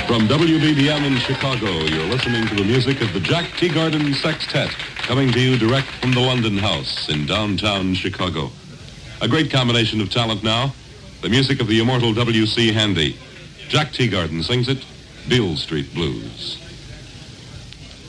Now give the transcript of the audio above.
From WBBM in Chicago, you're listening to the music of the Jack Teagarden Sextet, coming to you direct from the London House in downtown Chicago. A great combination of talent now, the music of the immortal W.C. Handy. Jack Teagarden sings it, Beale Street Blues.